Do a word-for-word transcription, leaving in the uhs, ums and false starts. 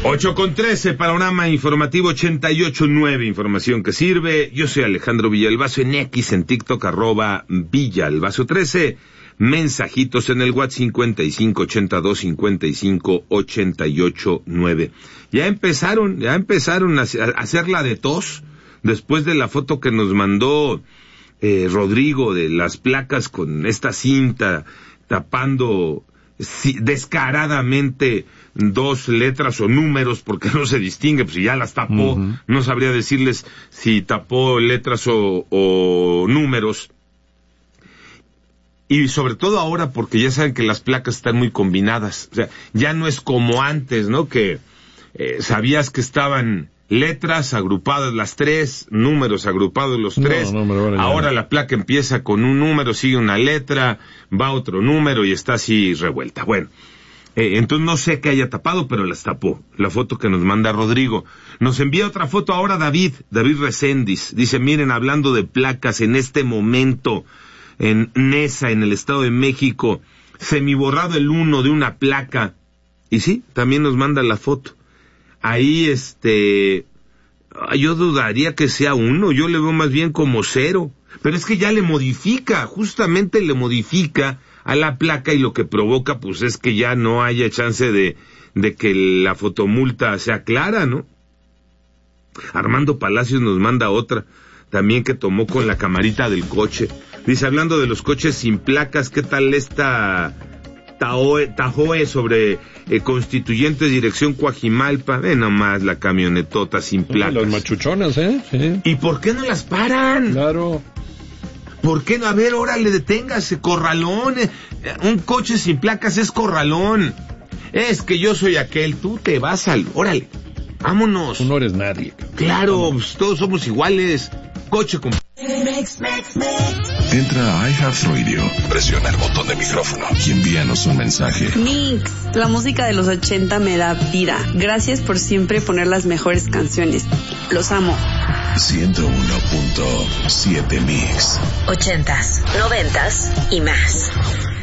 ocho con trece, panorama informativo ochenta y ocho nueve, información que sirve. Yo soy Alejandro Villalbazo, en X, en TikTok, arroba Villalbazo trece. Mensajitos en el WhatsApp cincuenta y cinco ochenta y dos cincuenta y cinco ochenta y ocho nueve. Ya empezaron, ya empezaron a hacer la de tos, después de la foto que nos mandó eh, Rodrigo de las placas con esta cinta tapando si, descaradamente dos letras o números, porque no se distingue, pues si ya las tapó, uh-huh. No sabría decirles si tapó letras o, o números. Y sobre todo ahora, porque ya saben que las placas están muy combinadas. O sea, ya no es como antes, ¿no? Que eh, sabías que estaban letras agrupadas las tres, números agrupados los tres. No, no, vale, ahora ya. La placa empieza con un número, sigue una letra, va otro número y está así revuelta. Bueno, eh, entonces no sé qué haya tapado, pero las tapó. La foto que nos manda Rodrigo. Nos envía otra foto ahora David, David Reséndiz. Dice, miren, hablando de placas, en este momento en Nesa, en el Estado de México, semiborrado el uno de una placa. Y sí, también nos manda la foto. Ahí, este, yo dudaría que sea uno, yo le veo más bien como cero. Pero es que ya le modifica, justamente le modifica a la placa y lo que provoca, pues es que ya no haya chance de, de que la fotomulta sea clara, ¿no? Armando Palacios nos manda otra, también que tomó con la camarita del coche. Dice, hablando de los coches sin placas, ¿qué tal esta Tahoe, Tahoe sobre eh, Constituyentes, dirección Coajimalpa? Ve nomás la camionetota sin placas. Las machuchonas, ¿eh? Sí. ¿Y por qué no las paran? Claro. ¿Por qué no? A ver, órale, deténgase, corralón. Eh, un coche sin placas es corralón. Es que yo soy aquel, tú te vas al... Órale, vámonos. Tú no eres nadie. Claro, pues, todos somos iguales. Coche con... Entra a iHeartRadio, presiona el botón de micrófono y envíanos un mensaje. Mix, la música de los ochenta me da vida. Gracias por siempre poner las mejores canciones. Los amo. ciento uno punto siete Mix. Ochentas, noventas y más.